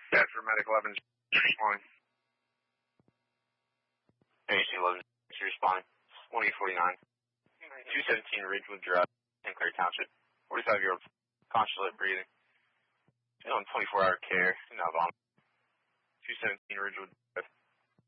After Medic 11 responding. AC 11 responding. 1849. 217 Ridgewood Drive, St. Clair Township. 45-year-old consulate breathing. Still on 24-hour care in Alabama. 217 Ridgewood Drive.